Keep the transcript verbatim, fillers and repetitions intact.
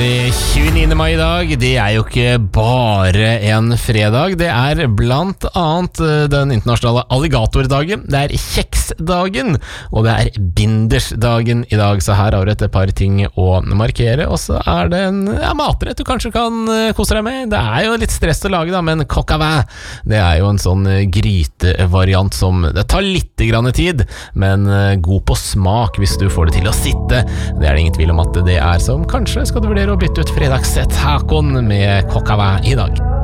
det tjueniende mai I dag. Det er jo ikke bare en fredag. Det er blant annet den internasjonale alligatordagen. Det er kjeksdagen, og det er bindersdagen I dag. Så her har du et par ting å markere. Og så er det en ja, matrett du kanskje kan kose deg med. Det er jo litt stress å lage da, men coq au vin, det er jo en sånn grytevariant som det tar litt grann tid, men god på smak hvis du får det til å sitte. Det er det ingen tvil om at det er, som kanskje skal du vurdere å bytte ut fredagstacon med coq au vin I dag.